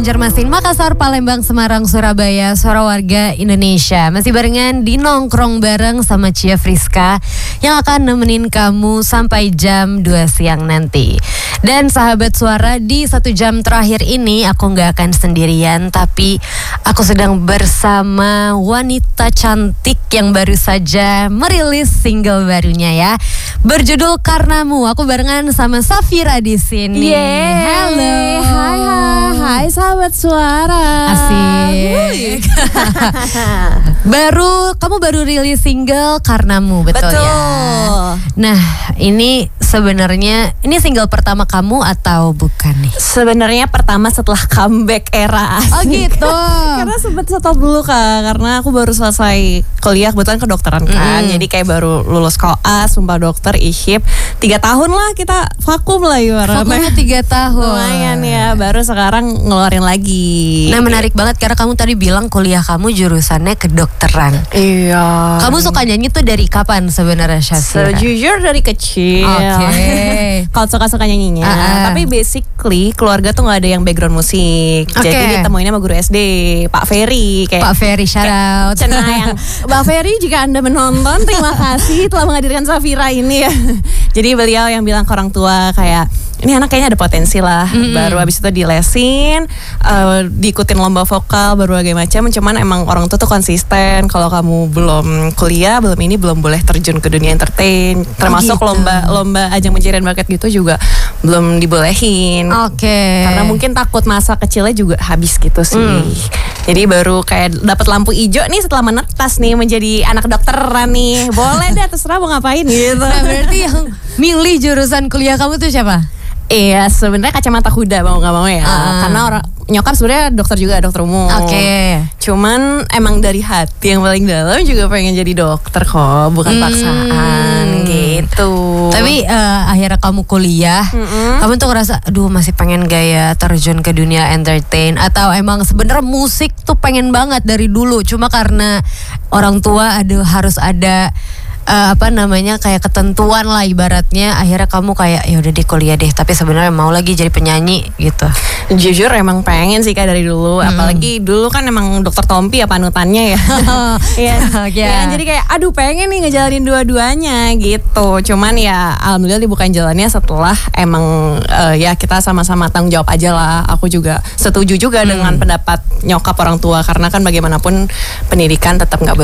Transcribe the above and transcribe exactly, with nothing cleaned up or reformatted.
Banjarmasin, Makassar, Palembang, Semarang, Surabaya, suara warga Indonesia. Masih barengan di Nongkrong bareng sama Cia Friska yang akan nemenin kamu sampai jam dua siang nanti. Dan sahabat suara, di satu jam terakhir ini aku gak akan sendirian, tapi aku sedang bersama wanita cantik yang baru saja merilis single barunya ya, berjudul Karenamu. Aku barengan sama Safira di sini. Yeah. Halo. Hai hai hai sahabat suara. Asik. Baru kamu baru rilis single Karenamu, betul, Betul. ya? Nah, ini sebenarnya ini single pertama kamu atau bukan nih? Sebenarnya pertama setelah comeback era. Oh gitu. Karena sempet stop dulu Kak, karena aku baru selesai kuliah kebetulan kedokteran kan. Mm. Jadi kayak baru lulus koas, sumpah dokter, I H I P. Tiga tahun lah kita vakum lah ibaratnya. Vakumnya tiga tahun. Lumayan ya, baru sekarang ngeluarin lagi. Nah, menarik banget karena kamu tadi bilang kuliah kamu jurusannya kedokteran. Iya. Kamu suka nyanyi tuh dari kapan sebenarnya, Syafira? Sejujur dari kecil. Oke. Kalau suka-suka nyanyinya. Uh -uh. Tapi basically keluarga tuh nggak ada yang background musik. Oke. Jadi ditemuinnya sama guru S D, Pak Ferry. Kayak Pak Ferry, shout out. Cenayang. Pak Ferry, jika Anda menonton, terima kasih telah menghadirkan Safira ini ya. Jadi beliau yang bilang ke orang tua kayak, ini anak kayaknya ada potensi lah. Mm-hmm. Baru habis itu dilesin, uh, diikutin lomba vokal, berbagai macam. Cuman emang orang tua tuh konsisten. Kalau kamu belum kuliah, belum ini, belum boleh terjun ke dunia entertain. Termasuk gitu. lomba lomba ajang pencarian bakat gitu juga belum dibolehin. Oke. Okay. Karena mungkin takut masa kecilnya juga habis gitu sih. Mm. Jadi baru kayak dapat lampu hijau nih setelah menetas nih menjadi anak dokteran nih. Boleh deh, terserah mau ngapain gitu. Nah, berarti yang milih jurusan kuliah kamu tuh siapa? Iya, sebenarnya kacamata kuda mau nggak mau ya. Uh. Karena orang nyokap sebenarnya dokter juga, dokter umum. Oke. Okay. Cuman emang dari hati yang paling dalam juga pengen jadi dokter kok, bukan hmm. paksaan gitu. Tapi uh, akhirnya kamu kuliah, mm-hmm. kamu tuh ngerasa, aduh masih pengen gaya terjun ke dunia entertain, atau emang sebenarnya musik tuh pengen banget dari dulu, cuma karena orang tua aduh harus ada Uh, apa namanya kayak ketentuan lah ibaratnya, akhirnya kamu kayak ya udah di kuliah deh, tapi sebenarnya mau lagi jadi penyanyi gitu. Jujur emang pengen sih Kak dari dulu, hmm. apalagi dulu kan emang dokter Tompi ya panutannya ya. Iya. Yeah. Ya, jadi kayak aduh pengen nih ngejalanin dua-duanya gitu. Cuman ya alhamdulillah dibukain jalannya setelah emang uh, ya kita sama-sama tanggung jawab aja lah. Aku juga setuju juga hmm. dengan pendapat nyokap orang tua, karena kan bagaimanapun pendidikan tetap nggak